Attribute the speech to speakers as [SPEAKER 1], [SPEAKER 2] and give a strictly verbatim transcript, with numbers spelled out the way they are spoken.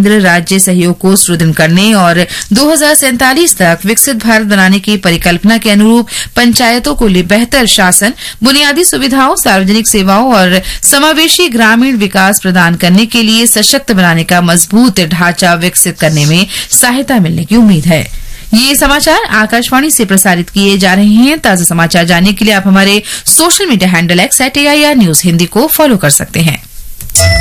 [SPEAKER 1] केंद्र राज्य सहयोग को सुदृढ़ करने और दो हजार सैंतालीस तक विकसित भारत बनाने की परिकल्पना के अनुरूप पंचायतों को लिए बेहतर शासन, बुनियादी सुविधाओं, सार्वजनिक सेवाओं और समावेशी ग्रामीण विकास प्रदान करने के लिए सशक्त बनाने का मजबूत ढांचा विकसित करने में सहायता मिलने की उम्मीद है। ये समाचार आकाशवाणी से प्रसारित किए जा रहे हैं। ताजा समाचार जानने के लिए आप हमारे social media handle x eight AIR news Hindi को फॉलो कर सकते हैं।